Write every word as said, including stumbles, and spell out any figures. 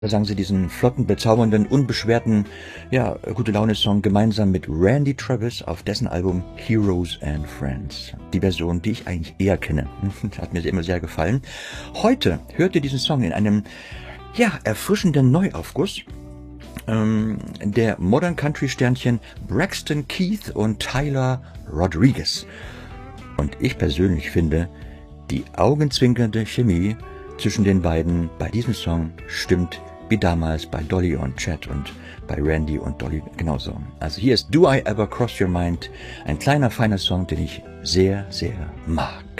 Da sang sie diesen flotten, bezaubernden, unbeschwerten, ja, Gute-Laune-Song gemeinsam mit Randy Travis auf dessen Album Heroes and Friends. Die Version, die ich eigentlich eher kenne. Hat mir immer sehr gefallen. Heute hört ihr diesen Song in einem, ja, erfrischenden Neuaufguss ähm, der Modern Country Sternchen Braxton Keith und Tyler Rodriguez. Und ich persönlich finde, die augenzwinkernde Chemie zwischen den beiden bei diesem Song stimmt wie damals bei Dolly und Chad und bei Randy und Dolly genauso. Also hier ist Do I Ever Cross Your Mind, ein kleiner, feiner Song, den ich sehr, sehr mag.